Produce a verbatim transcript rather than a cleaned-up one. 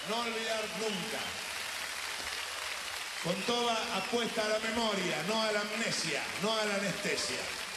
no olvidar nunca. Fontova apuesta a la memoria, no a la amnesia, no a la anestesia.